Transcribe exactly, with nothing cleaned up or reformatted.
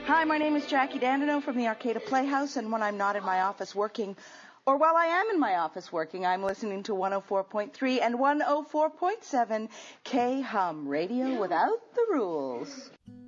Hi, my name is Jackie Dandino from the Arcata Playhouse, and when I'm not in my office working, or while I am in my office working, I'm listening to one oh four point three and one oh four point seven K-Hum, radio without the rules.